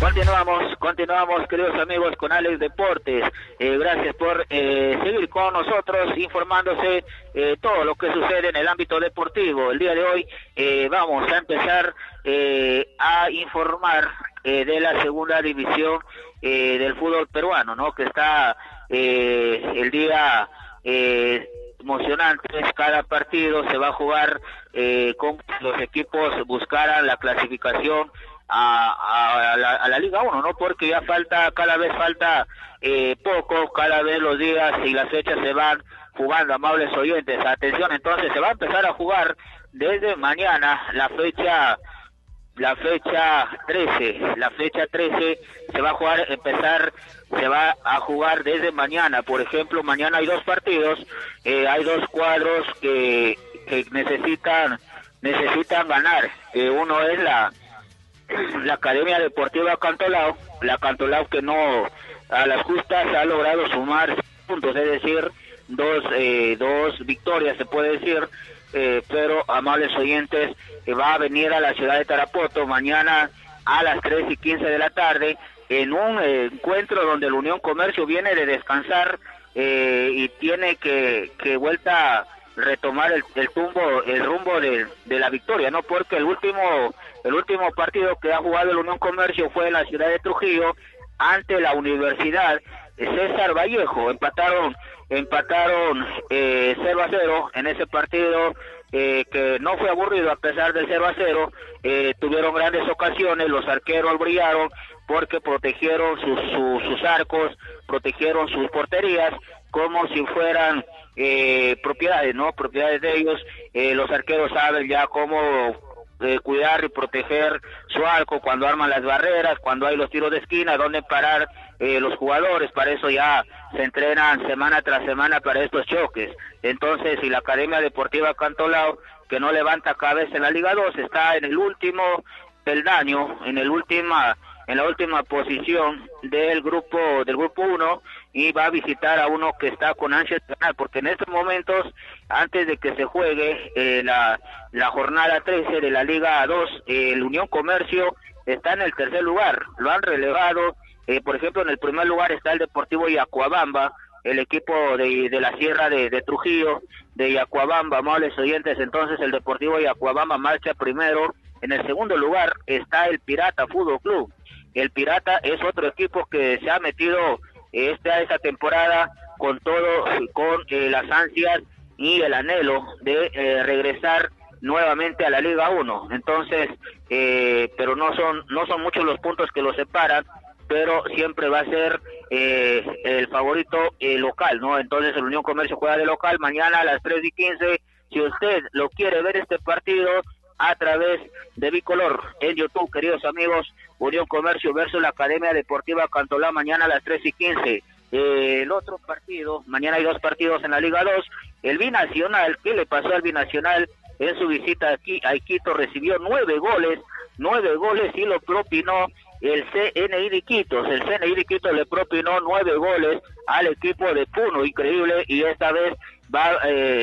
Continuamos, queridos amigos, con Alex Deportes. Gracias por seguir con nosotros, informándose todo lo que sucede en el ámbito deportivo. El día de hoy vamos a empezar a informar de la segunda división del fútbol peruano, ¿no? Que está el día emocionante. Cada partido se va a jugar con los equipos buscaran la clasificación a la Liga 1, ¿no? Porque ya cada vez falta poco, cada vez los días y las fechas se van jugando, amables oyentes. Atención, entonces se va a empezar a jugar desde mañana la fecha 13 se va a jugar desde mañana. Por ejemplo, mañana hay dos partidos, hay dos cuadros que necesitan ganar. Uno es la Academia Deportiva Cantolao, que no a las justas ha logrado sumar puntos, es decir, dos victorias se puede decir, pero amables oyentes, va a venir a la ciudad de Tarapoto mañana a las 3:15 de la tarde en un encuentro donde la Unión Comercio viene de descansar y tiene que vuelta retomar el rumbo de la victoria, ¿no? Porque el último partido que ha jugado el Unión Comercio fue en la ciudad de Trujillo ante la Universidad César Vallejo. Empataron 0-0 en ese partido, que no fue aburrido a pesar del 0-0. Tuvieron grandes ocasiones, los arqueros brillaron porque protegieron sus arcos, protegieron sus porterías como si fueran propiedades, ¿no? Propiedades de ellos. Los arqueros saben ya cómo cuidar y proteger su arco cuando arman las barreras, cuando hay los tiros de esquina, dónde parar los jugadores. Para eso ya se entrenan semana tras semana para estos choques. Entonces, si la Academia Deportiva Cantolao, que no levanta cabeza en la Liga 2, está en el último peldaño, en la última posición del grupo 1, y va a visitar a uno que está con ansias de ganar, porque en estos momentos, antes de que se juegue la jornada 13 de la Liga 2, el Unión Comercio está en el tercer lugar, lo han relevado. Por ejemplo, en el primer lugar está el Deportivo Yacuabamba, el equipo de la Sierra de Trujillo, de Yacuabamba, amables oyentes. Entonces el Deportivo Yacuabamba marcha primero. En el segundo lugar está el Pirata Fútbol Club. El Pirata es otro equipo que se ha metido esta temporada con todo, con las ansias y el anhelo de regresar nuevamente a la Liga 1. Entonces, pero no son muchos los puntos que los separan, pero siempre va a ser el favorito local, ¿no? Entonces el Unión Comercio juega de local mañana a las 3:15. Si usted lo quiere ver este partido a través de Bicolor en YouTube, queridos amigos, Unión Comercio versus la Academia Deportiva Cantolao mañana a las 3:15. El otro partido, mañana hay dos partidos en la Liga 2, el Binacional. ¿Qué le pasó al Binacional? En su visita aquí a Quito recibió 9 goles y lo propinó el CNI de Quito. El CNI de Quito le propinó 9 goles al equipo de Puno, increíble, y esta vez va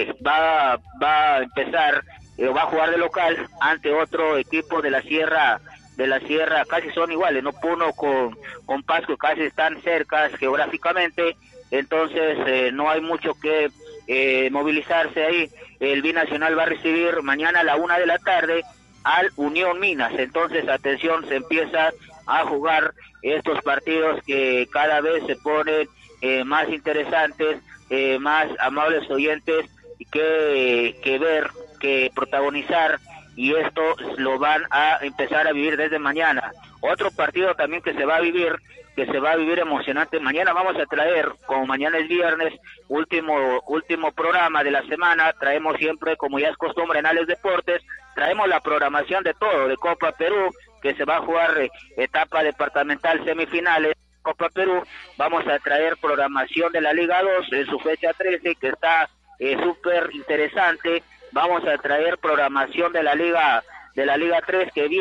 a empezar, va a jugar de local ante otro equipo de la Sierra, casi son iguales, ¿no? Puno con Pasco casi están cerca geográficamente, entonces no hay mucho que movilizarse ahí. El Binacional va a recibir mañana a la 1 de la tarde al Unión Minas. Entonces, atención, se empieza a jugar estos partidos que cada vez se ponen más interesantes, más amables oyentes, que ver, que protagonizar, y esto lo van a empezar a vivir desde mañana. Otro partido también que se va a vivir emocionante. Mañana vamos a traer, como mañana es viernes, último programa de la semana, traemos siempre, como ya es costumbre en Alex Deportes, traemos la programación de todo, de Copa Perú, que se va a jugar etapa departamental, semifinales, Copa Perú. Vamos a traer programación de la Liga 2 en su fecha 13, que está súper interesante. Vamos a traer programación de la Liga 3 que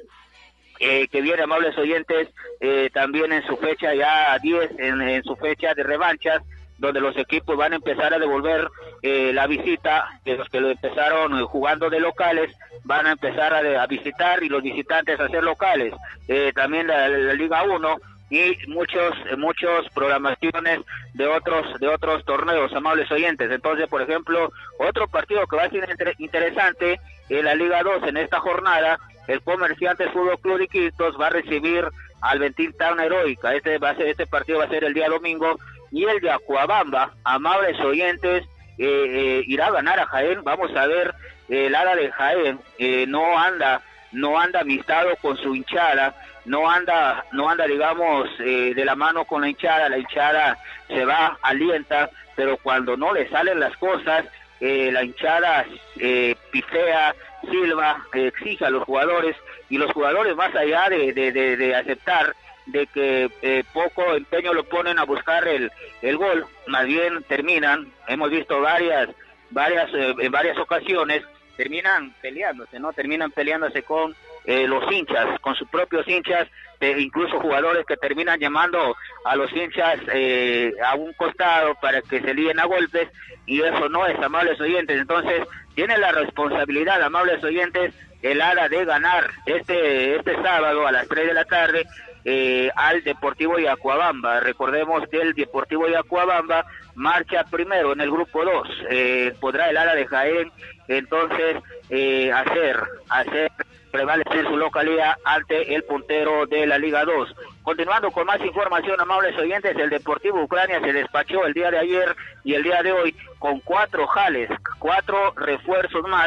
viene, amables oyentes, también en su fecha ya 10, en su fecha de revanchas. donde los equipos van a empezar a devolver la visita, de los que lo empezaron jugando de locales, van a empezar a visitar y los visitantes a ser locales. También la Liga 1 y muchos programaciones de otros torneos, amables oyentes. Entonces, por ejemplo, otro partido que va a ser interesante en la Liga 2 en esta jornada, el Comerciantes Fútbol Club de Iquitos va a recibir al Ventil Town Heroica. Este partido va a ser el día domingo, y el de Acuabamba, amables oyentes, irá a ganar a Jaén. Vamos a ver, el ADA de Jaén no anda amistado con su hinchada, no anda digamos de la mano con la hinchada se va, alienta, pero cuando no le salen las cosas, la hinchada pifea, silba, exige a los jugadores, y los jugadores, más allá de aceptar de que poco empeño lo ponen a buscar el gol, más bien terminan, hemos visto en varias ocasiones, terminan peleándose con los hinchas, con sus propios hinchas, incluso jugadores que terminan llamando a los hinchas a un costado para que se líen a golpes, y eso no es, amables oyentes. Entonces tiene la responsabilidad, amables oyentes, el ADA de ganar este sábado a las 3 de la tarde al Deportivo Yacuabamba. Recordemos que el Deportivo Yacuabamba marcha primero en el grupo 2. Podrá el ADA de Jaén entonces hacer prevalecer su localidad ante el puntero de la Liga 2. Continuando con más información, amables oyentes, el Deportivo Ucrania se despachó el día de ayer y el día de hoy con 4 jales, 4 refuerzos más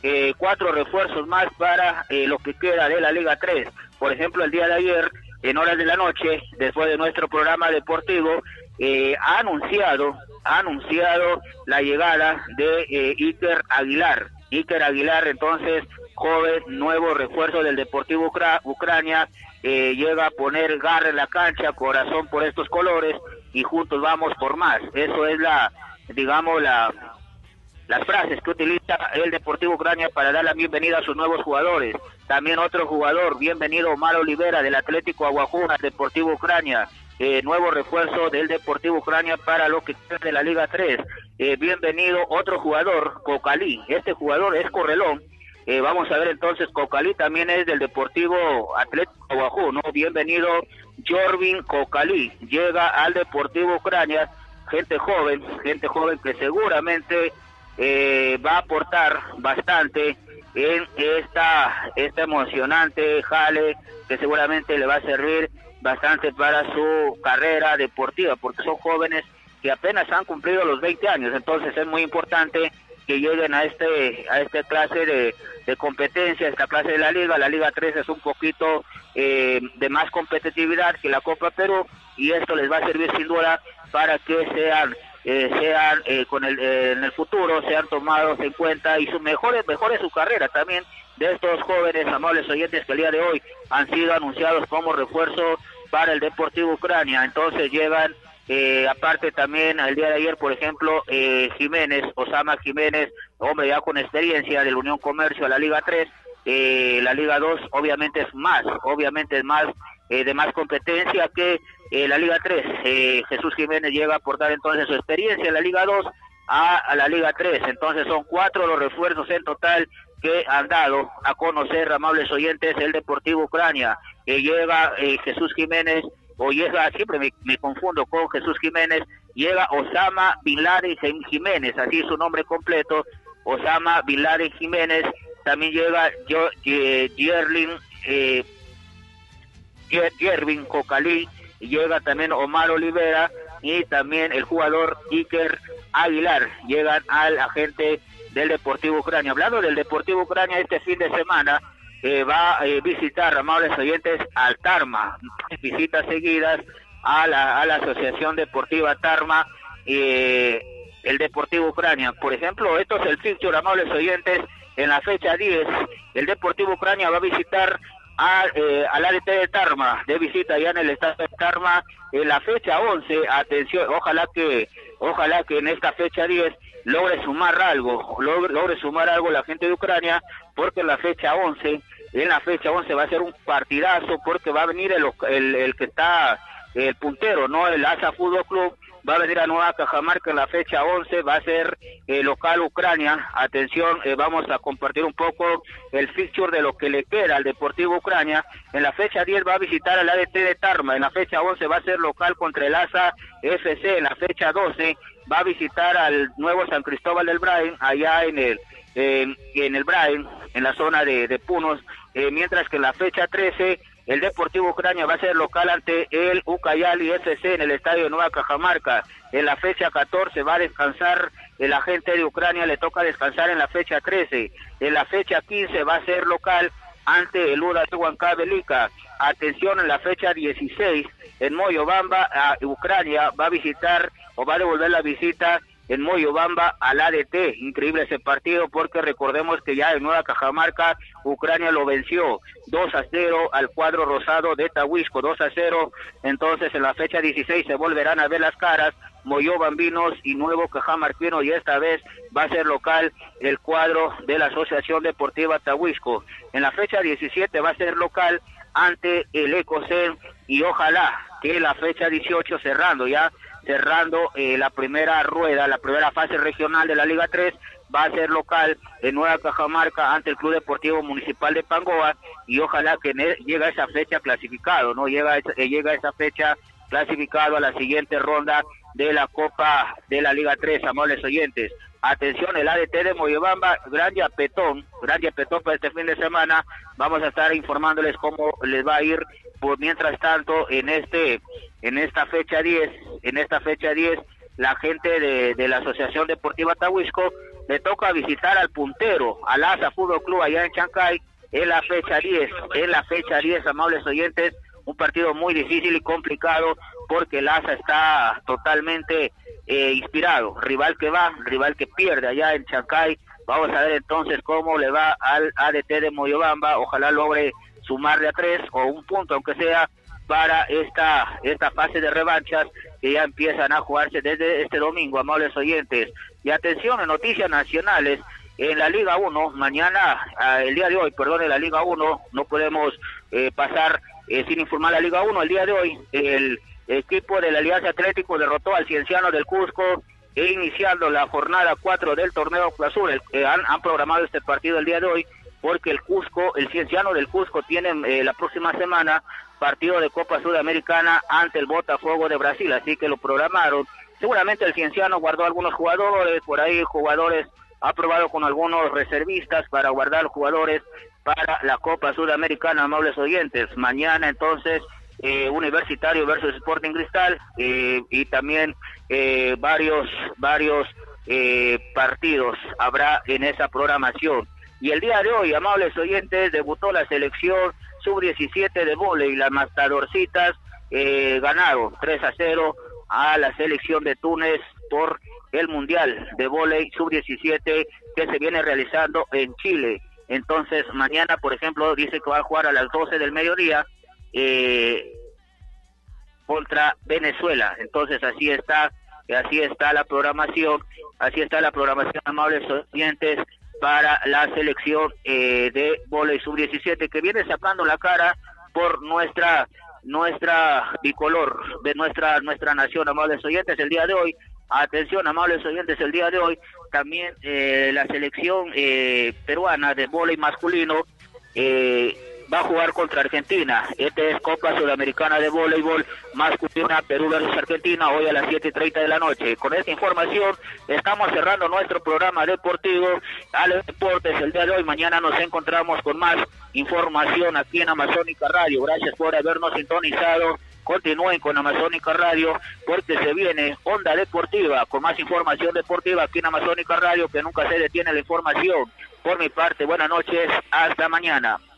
para lo que queda de la Liga 3. Por ejemplo, el día de ayer, en horas de la noche, después de nuestro programa deportivo, ha anunciado la llegada de Iker Aguilar. Entonces, joven, nuevo refuerzo del Deportivo Ucrania, llega a poner garra en la cancha, corazón por estos colores, y juntos vamos por más. Eso es las frases que utiliza el Deportivo Ucrania para dar la bienvenida a sus nuevos jugadores. También otro jugador, bienvenido Omar Olivera del Atlético Aguajuna, Deportivo Ucrania, nuevo refuerzo del Deportivo Ucrania para lo que queda de la Liga 3. Bienvenido otro jugador, Cocalí, este jugador es correlón. Vamos a ver entonces, Cocalí también es del Deportivo Atlético Aguajú, ¿no? Bienvenido Jorvin Cocalí, llega al Deportivo Ucrania, gente joven que seguramente va a aportar bastante en esta emocionante jale, que seguramente le va a servir bastante para su carrera deportiva, porque son jóvenes que apenas han cumplido los 20 años, entonces es muy importante que lleguen a esta clase de competencia, esta clase de la Liga 3 es un poquito de más competitividad que la Copa Perú, y esto les va a servir sin duda para que sean en el futuro sean tomados en cuenta y mejore su carrera también de estos jóvenes, amables oyentes, que el día de hoy han sido anunciados como refuerzo para el Deportivo Ucrania. Entonces llegan, aparte también el día de ayer, por ejemplo, Osama Jiménez, hombre ya con experiencia del Unión Comercio a la Liga 3, la Liga 2 obviamente es más de más competencia que la Liga 3. Jesús Jiménez llega a aportar entonces su experiencia en la Liga 2 a la Liga 3. Entonces son 4 los refuerzos en total que han dado a conocer, amables oyentes, el Deportivo Ucrania. Llega Jesús Jiménez, siempre me confundo con Jesús Jiménez, llega Osama Bin Laden Jiménez, así es su nombre completo, Osama Bin Laden Jiménez. También llega Jervin Cocalí, llega también Omar Olivera y también el jugador Iker Aguilar, llegan al agente del Deportivo Ucrania. Hablando del Deportivo Ucrania, este fin de semana va a visitar, amables oyentes, al Tarma, visitas seguidas a la Asociación Deportiva Tarma, el Deportivo Ucrania. Por ejemplo, esto es el fixture, amables oyentes, en la fecha 10, el Deportivo Ucrania va a visitar al ADT de Tarma, de visita ya en el estadio de Tarma, en la fecha 11, atención, ojalá que en esta fecha 10 logre sumar algo la gente de Ucrania, porque en la fecha 11 va a ser un partidazo, porque va a venir el que está el puntero, no el ASA Fútbol Club, va a venir a Nueva Cajamarca en la fecha 11, va a ser local Ucrania. Atención, vamos a compartir un poco el fixture de lo que le queda al Deportivo Ucrania. En la fecha 10 va a visitar al ADT de Tarma, en la fecha 11 va a ser local contra el ASA FC, en la fecha 12 va a visitar al nuevo San Cristóbal del Brain, allá en el Brain, en la zona de Punos, mientras que en la fecha 13 el Deportivo Ucrania va a ser local ante el Ucayali FC en el estadio de Nueva Cajamarca. En la fecha 14 va a descansar el agente de Ucrania, le toca descansar en la fecha 13. En la fecha 15 va a ser local ante el UDA de Huancavelica. Atención, en la fecha 16 en Moyobamba, Ucrania va a visitar o va a devolver la visita en Moyobamba al ADT. Increíble ese partido porque recordemos que ya en Nueva Cajamarca Ucrania lo venció 2-0 al cuadro rosado de Tahuisco, 2-0. Entonces en la fecha 16 se volverán a ver las caras Moyobambinos y Nuevo Cajamarquino, y esta vez va a ser local el cuadro de la Asociación Deportiva Tahuisco. En la fecha 17 va a ser local ante el Ecocen, y ojalá que la fecha 18 cerrando la primera rueda, la primera fase regional de la Liga 3, va a ser local en Nueva Cajamarca ante el Club Deportivo Municipal de Pangoa, y ojalá que llegue a esa fecha clasificado, ¿no? Llega a esa fecha clasificado a la siguiente ronda de la Copa de la Liga 3, amables oyentes. Atención, el ADT de Moyobamba, gran yapetón para este fin de semana. Vamos a estar informándoles cómo les va a ir. Por mientras tanto, en esta fecha 10, la gente de la Asociación Deportiva Tahuisco le toca visitar al puntero, al ASA Fútbol Club allá en Chancay, en la fecha 10, amables oyentes. Un partido muy difícil y complicado porque el ASA está totalmente inspirado. Rival que pierde allá en Chancay. Vamos a ver entonces cómo le va al ADT de Moyobamba. Ojalá logre sumarle a 3 o un punto, aunque sea, para esta fase de revanchas que ya empiezan a jugarse desde este domingo, amables oyentes. Y atención, en noticias nacionales, en la Liga 1, el día de hoy, en la Liga 1, no podemos pasar sin informar la Liga 1. El día de hoy, el equipo de la Alianza Atlético derrotó al Cienciano del Cusco, iniciando la jornada 4 del torneo Clausura. Han programado este partido el día de hoy porque el Cienciano del Cusco tiene la próxima semana partido de Copa Sudamericana ante el Botafogo de Brasil, así que lo programaron. Seguramente el Cienciano guardó algunos jugadores, por ahí ha probado con algunos reservistas para guardar jugadores para la Copa Sudamericana, amables oyentes. Mañana entonces Universitario versus Sporting Cristal, y también varios partidos habrá en esa programación. Y el día de hoy, amables oyentes, debutó la selección sub-17 de vóley. Las Matadorcitas ganaron 3-0 a la selección de Túnez por el Mundial de Vóley sub-17 que se viene realizando en Chile. Entonces mañana, por ejemplo, dice que va a jugar a las 12 del mediodía contra Venezuela. Entonces así está la programación, amables oyentes, para la selección de vóley sub-17 que viene sacando la cara por nuestra bicolor de nuestra nación, amables oyentes. El día de hoy, atención, amables oyentes, el día de hoy también la selección peruana de vóley masculino va a jugar contra Argentina. Este es Copa Sudamericana de Voleibol Masculina, Perú versus Argentina, hoy a las 7:30 de la noche. Con esta información estamos cerrando nuestro programa deportivo Ale Deportes el día de hoy. Mañana nos encontramos con más información aquí en Amazónica Radio. Gracias por habernos sintonizado. Continúen con Amazónica Radio porque se viene Onda Deportiva con más información deportiva aquí en Amazónica Radio, que nunca se detiene la información. Por mi parte, buenas noches, hasta mañana.